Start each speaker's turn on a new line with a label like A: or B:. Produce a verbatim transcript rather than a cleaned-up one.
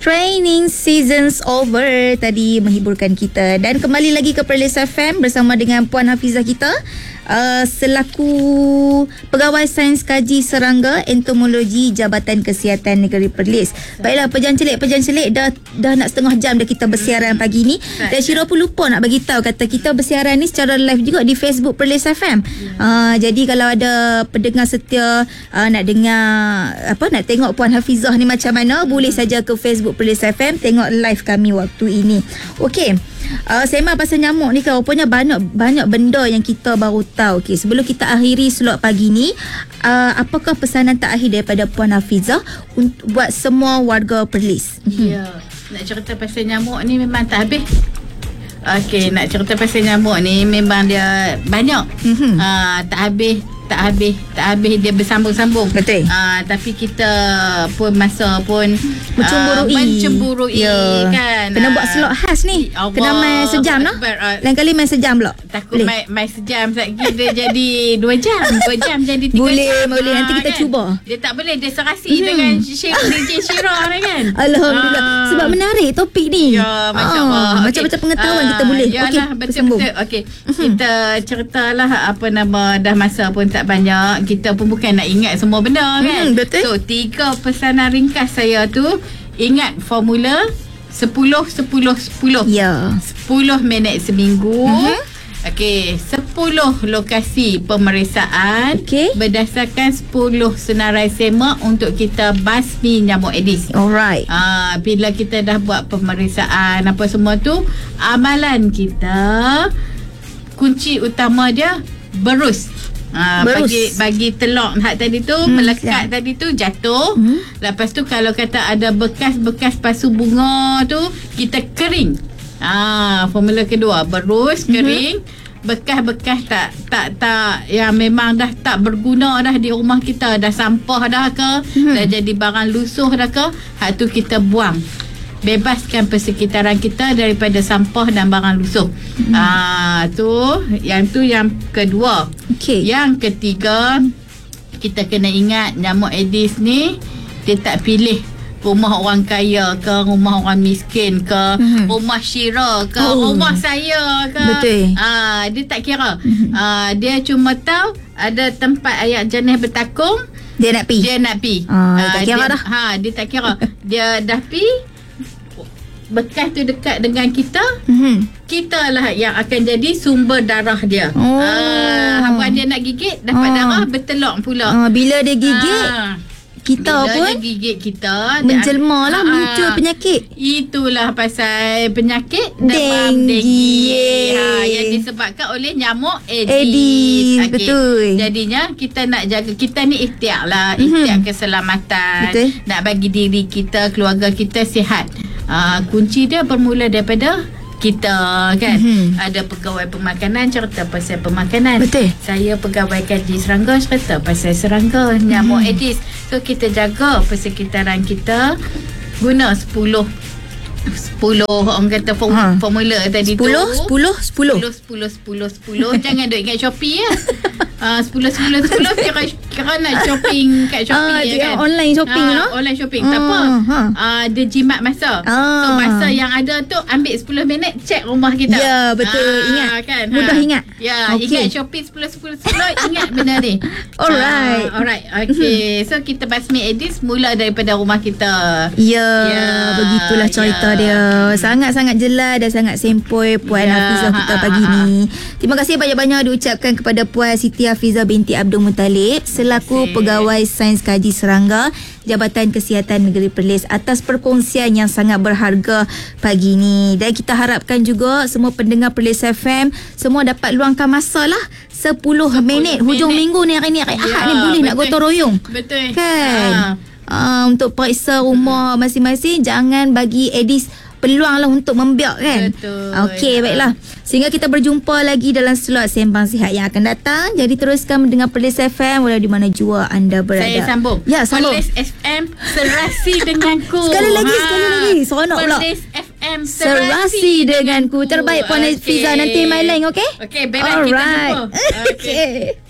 A: Training seasons over tadi menghiburkan kita. Dan kembali lagi ke Perlis F M bersama dengan Puan Hafizah kita uh, selaku Pegawai Sains Kaji Serangga Entomologi Jabatan Kesihatan Negeri Perlis. Baiklah Pejan Celik, Pejan Celik dah dah nak setengah jam dah kita bersiaran pagi ni. Dan Syirah pun lupa nak bagi tahu kata kita bersiaran ni secara live juga di Facebook Perlis F M. Uh, jadi kalau ada pendengar setia uh, nak dengar apa nak tengok Puan Hafizah ni macam mana, boleh saja ke Facebook Perlis F M tengok live kami waktu ini. Okey. Uh, sembang pasal nyamuk ni kan rupanya banyak banyak benda yang kita baru tahu. Okey, sebelum kita akhiri slot pagi ni, uh, apakah pesanan terakhir daripada Puan Hafizah untuk buat semua warga Perlis?
B: Ya, nak cerita pasal nyamuk ni memang tak habis. Okey, nak cerita pasal nyamuk ni memang dia banyak. Mm-hmm. Uh, tak habis tak habis tak habis dia bersambung-sambung.
A: Betul.
B: Uh, tapi kita pun masa pun
A: mencemburui,
B: uh, mencemburui
A: ya.
B: Kan.
A: Kena uh, buat slot khas ni. Allah, kena main sejam lah. Uh, Lain kali main sejam pula.
B: Takut main, main sejam lagi dia jadi dua jam. Dua jam jadi tiga
A: boleh,
B: jam.
A: Boleh, nanti kita kan? cuba.
B: Dia tak boleh, dia serasi hmm. dengan D J Syirah ni kan.
A: Alhamdulillah. Uh, Sebab menarik topik ni.
B: Ya, Masya Allah.
A: Uh, okay. Macam-macam pengetahuan uh, kita boleh.
B: Yalah, okay, betul-betul. Okey. Kita ceritalah apa nama dah masa pun tak banyak. Kita pun bukan nak ingat semua benda kan.
A: Hmm, betul.
B: So tiga pesanan ringkas saya tu, ingat formula sepuluh sepuluh sepuluh.
A: Ya.
B: sepuluh minit seminggu. Uh-huh. Okey, sepuluh lokasi pemeriksaan
A: okay.
B: berdasarkan sepuluh senarai semak untuk kita basmi nyamuk Aedes.
A: Alright.
B: Ah, bila kita dah buat pemeriksaan apa semua tu, amalan kita kunci utama dia berus. Ha, bagi bagi telok hak tadi tu hmm, melekat ya. Tadi tu jatuh. Hmm. Lepas tu kalau kata ada bekas-bekas pasu bunga tu kita kering. Ah, ha, formula kedua berus kering. Hmm. Bekas-bekas tak tak tak yang memang dah tak berguna dah di rumah kita, dah sampah dah ke, hmm. dah jadi barang lusuh dah ke, hak tu kita buang. Bebaskan persekitaran kita daripada sampah dan barang lusuh. Hmm. Ah, tu yang tu yang kedua.
A: Okay.
B: Yang ketiga, kita kena ingat nyamuk Aedes ni dia tak pilih rumah orang kaya ke, rumah orang miskin ke, hmm. rumah Syirah ke, oh. rumah saya ke.
A: Betul.
B: Ah, dia tak kira. Hmm. Ah, dia cuma tahu ada tempat ayak jenis bertakung,
A: dia nak pi.
B: Dia nak pi.
A: Ah, ah, tak kira
B: dia,
A: dah.
B: Ha, dia tak kira. Dia dah pi, bekas tu dekat dengan kita, mm-hmm. kita lah yang akan jadi sumber darah dia. Oh. Ah, hamba dia nak gigit dapat ah. darah bertelok pula.
A: Ah, bila dia gigit ah. kita
B: bila
A: pun
B: dia gigit kita
A: menjelma lah,
B: ah,
A: muncul penyakit.
B: Itulah pasal penyakit demam denggi. Ha, yang disebabkan oleh nyamuk Aedes.
A: Aedes, okay. Betul.
B: Jadinya kita nak jaga, kita ni ikhtiar lah, ikhtiar mm-hmm. keselamatan. Betul. Nak bagi diri kita, keluarga kita sihat. Uh, kunci dia bermula daripada kita kan. Mm-hmm. Ada pegawai pemakanan cerita pasal pemakanan.
A: Betul.
B: Saya pegawai kaji serangga cerita pasal serangga nyamuk mm-hmm. Aedes. So kita jaga persekitaran kita, guna sepuluh sepuluh orang kata form, ha. formula tadi
A: sepuluh,
B: tu
A: sepuluh, sepuluh
B: sepuluh, sepuluh, sepuluh, sepuluh jangan duk ingat Shopee ya. Uh, sepuluh, sepuluh, sepuluh kira, kira nak shopping kat Shopee uh, ya kan.
A: Online shopping uh, no?
B: Online shopping uh, tak apa ha. uh, dia jimat masa. uh. So masa yang ada tu ambil sepuluh minit cek rumah kita.
A: Ya betul. uh, Ingat kan, mudah ha. ingat.
B: Ya okay. Ingat Shopee sepuluh, sepuluh, sepuluh ingat benda ni.
A: Alright.
B: uh, Alright. Okay. So kita basmi Aedes mula daripada rumah kita.
A: Ya yeah, begitulah cerita yeah. dia. Sangat-sangat jelas dan sangat sempoi Puan yeah. Hafizah kita ha, pagi ha, ha. ni. Terima kasih banyak-banyak diucapkan kepada Puan Siti Hafizah binti Abdul Muttalib selaku Pegawai Sains Kaji Serangga Jabatan Kesihatan Negeri Perlis atas perkongsian yang sangat berharga pagi ni. Dan kita harapkan juga semua pendengar Perlis F M semua dapat luangkan masa lah sepuluh minit hujung minggu ni, hari ni hari Ahad ya, ni boleh betul. Nak gotong royong.
B: Betul.
A: Kan? Ha. Uh, untuk periksa rumah masing-masing, jangan bagi Aedes peluang lah untuk membiak kan.
B: Betul.
A: Okey, baiklah. Sehingga kita berjumpa lagi dalam slot Sembang Sihat yang akan datang. Jadi teruskan mendengar Perlis F M walau di mana jua anda berada.
B: Saya sambung.
A: Ya, sambung.
B: Perlis F M serasi denganku.
A: Sekali lagi, ha. sekali lagi. Seronok pula.
B: Perlis F M serasi,
A: serasi denganku. Terbaik Puan Hafizah. Okay. Nanti my line, okey?
B: Okey, baiklah kita jumpa.
A: Okey.